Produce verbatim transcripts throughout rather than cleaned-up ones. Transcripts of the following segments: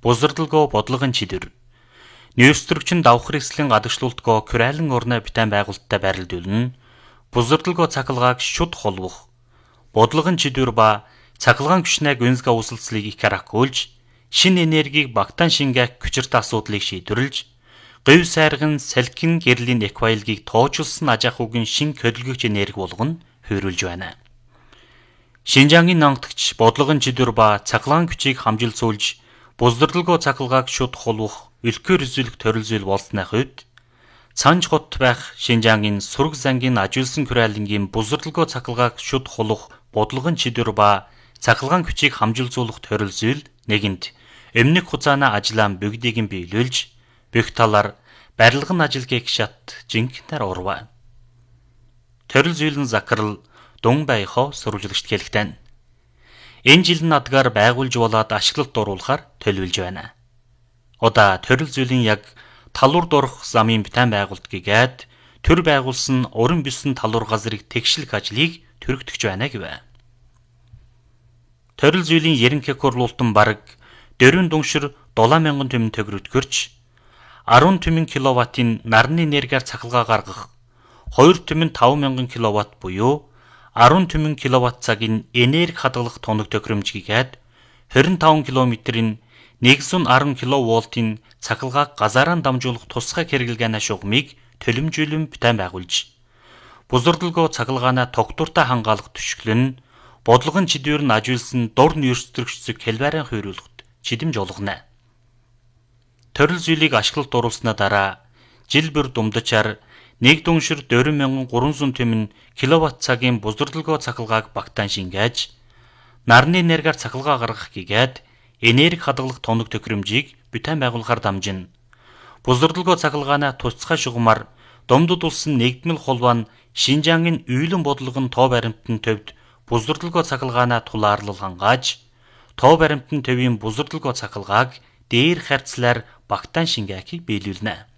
бузардалгоо бодлогын чидөр. Нөөцтөрөгчин давхар эслийн гадагшлуултгоо күрайлан орны битэн байгуулалттай байрлуулна. Бузардалгоо цахилгааг шуд холбох. Бодлогын чидөр ба цахилгаан күчнээ гүнзга усалцлыг их харакуулж, шин энергийг багтаан шингээх хүчиртэй асуудлыг шийдвэрлэж, говь сайрган салхин гэрлийн эквайлгийг тоочилсан аж ахуйн шин хөдөлгөгч энерги болгоно хөрүүлж байна. Шинжаангийн нангадагч бодлогын чидөр ба цахилгаан күчийг хамжилцуулж, бузардалгоо цахилгааг шуд холбох элхээр үзүүлэх төрөл зүйл болсны хувьд цанж гот байх Шинжаангийн сураг зангийн ажуулсан күрайлангийн бузардалгоо цахилгааг шуд холбох бодлогын чидөр ба цахилгаан күчийг хамжилцуулах төрөл зүйл нэгэнд өмнөх хугацааны ажлаа бүгдийг нь биелүүлж, бүх талаар барилгын ажилгийг шат жинхэнээр урваа. Төрөл зүйлэн захирал Дун Байхов сурвалжлагчд хэлэхдээ энэ жил надгаар байгуулж болоод ашиглалт оруулахаар төлөвлөж байна. Удаа төрөл зүйлийн яг талуур дорох замын битэн байгуултгийгээд төр байгуулсан уран бисэн талуур газрыг тэгшлэх ажлыг төрөгдөж байна гэв. Төрөл зүйлийн ерөнхий хурлуултан бараг дөрвөн дүншир дулаан мянган түмэн төгрөгдгөрч, арван түмэн киловаттын нарны энергиар цахилгаан гаргах, хоёр түмэн таван мянган киловатт буюу арван түмэн киловатт цагийн энерги хадгалах тоног тохиромжгүйгээд хорин таван километрийн нэгдүгээр арван киловолтын цахилгааг газаараа дамжуулах тусгай хэрэглэгээний шугамыг төлөмжүүлэн битэн байгуулж, бузардалгоо цахилгаанаа тогтвортой хангаалах түшиглэн бодлогын чидөр нь ажиулсан дур нөөцтөрөгчдөг хэлбэрийн хөрүүлэлт чидэмж олгоно. Төрөл зүйлийг ашиглалт оруулснаа дараа жил бүр думдачаар нэг дүншир дөрвөн мянган гурван зуун түмэн киловатт цагийн бузардалгоо цахилгааг багтаан шингээж, нарны энергиар цахилгаан гаргах гигээд энерги хадгалах тоног тохиромжийг битэн байгуулахаар дамжина. Бузардалгоо цахилгаанаа тусгай шугамар домдод улсын нэгдмэл холбоо нь Шинжаангийн үйлэн бодлогын тоо баримтын төвд бузардалгоо цахилгаанаа тулаарлал хангааж, тоо баримтын төвийн бузардалгоо цахилгааг дээр харьцлаар багтаан шингээхийг биелүүлнэ.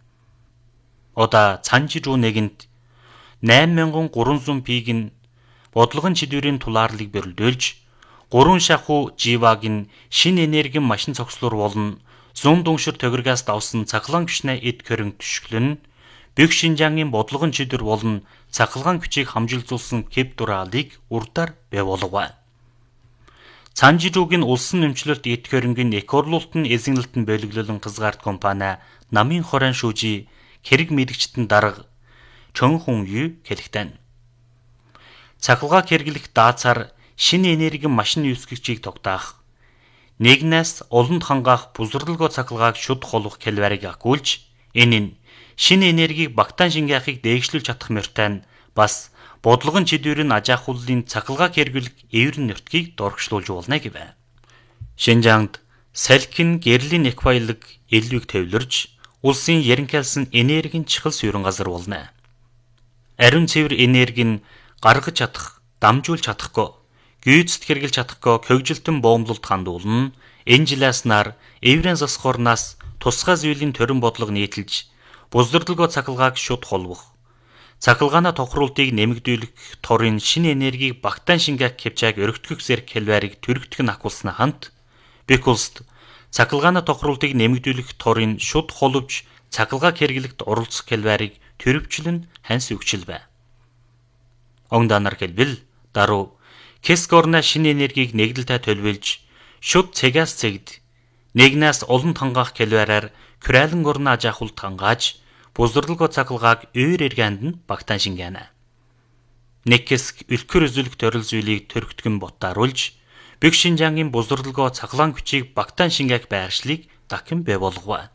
Удаа цанж руу нэгэнд найман мянган гурван зуун пиг-ийн бодлогын чидвэрийн тулаарлыг бөрлөөлж, гурван шахуу живаг-ийн шин энергийн машин цогцлоор болно зүүн дүншир төгрөгөөс давсан цахилгаан күчнээ эд хөрөнгө түшиглэн, бүх Шинжаангийн бодлогын чидвэр болон цахилгаан күчийг хамжилзуулсан кептуралыг урдаар бэволгов. Цанжируугийн улсын нэмчлэлт эд хөрөнгийн экорлуултын эзэнэлтэн бөлөглөлөн хязгаарт компани намын хорон шүүжи хэрэг мэрэгчтэн дарга Чон Хүн Ю хэлэхдээ цахилгааг хэрэглэх даацаар шинэ энергийн машин үүсгэгчийг тогтоох, нэгнээс олонд хангаах бузардалгоо цахилгааг шуд холбох хэлбэрийг агуулж, энэ нь шинэ энергийг багтаан шингээхийг дээгшлүүлж чадах мөртэй нь бас бодлогын чидвэрийн аж ахуйлын цахилгааг хэрэглэх эврэн нутгийг дурагшлуулж болно гэв. Шинжаангад салхин гэрлийн эквайлаг элвийг төвлөрж, улсын ерөнхийлсэн энергийн чихэл суурин газар болно. Ариун цэвэр энергийг гаргаж чадах, дамжуулж чадахгүй, гүйцэд хэрэгжилж чадахгүй хөгжилтөн боомлолт хандуулна. Энэ жилээс нар эврэн засхорнаас тусгай зүйлийн төрөн бодлого нийтэлж, бузардалгоо цахилгааг шуд холбох, цахилгаанаа тохируултыг нэмэгдүүлэх торын шинэ энергийг багтаан шингээх хэмжээг өргөтгөх зэрэг хэлбэрийг төрөгдөх нь ахуулснаа хамт бүх улсад цахилгаанаа тохируултыг нэмэгдүүлэх торын шуд холбож цахилгааг хэрэглэхэд оролцох хэлбэрийг төрөвчлөн ханс өгчл бай. Онгданар хэлбэл даруй Кескорна шинэ энергийг нэгдэлтэй төлөвлөж шуд цэгээс цэгд нэгнээс олонд хангаах хэлбэрээр күрайлан орны аж ахуйлд хангааж, бузардалгоо цахилгааг өөр эргээнд нь багтаан шингээнэ. Нэг хэсэг элхэр үзүүлэх төрөл зүйлийг төрөгдгөн ботааруулж, бүх Шинжаангийн бузардалгоо цахилгаан күчийг багтаан шингээх байршлыг дахин бэволгов.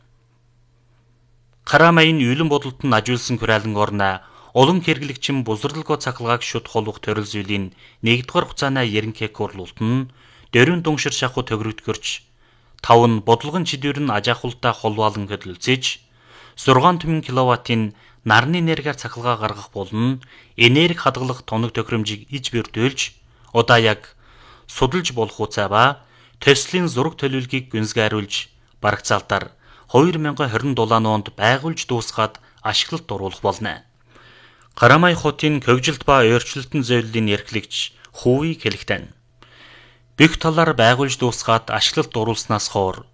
Карамайн үйлэн бодолд нь ажиулсан күрайлан орны улам хэрэглэгчин бузардалгоо цахилгааг шуд холбох төрөл зүйлийн нэгдүгээр хугацааны ерөнхий хурлуулт нь дөрвөн дүншир шахуу төгрөгдгөрч, тав нь бодлогын чидвэр нь аж ахуйлтай холбоолон хөдөлгөж, зургаан түмэн киловаттын нарны энергиар цахилгаан гаргах болон энерги хадгалах тоног тохиромжийг иж бэрдүүлж, удаа яг судалж болох хугацаа ба төслийн зураг төлөвлөгөөг гүнзгийруулж, барагцаалтаар хоёр мянган хорин дулаан онд байгуулж дуусгаад ашиглалт оруулах болно. Карамай хотын хөгжилт ба өөрчлөлтөн зөвлөлийн эрхлэгч Хувийг хэлэхдээ бүх талаар байгуулж дуусгаад ашиглалт оруулснаас хойш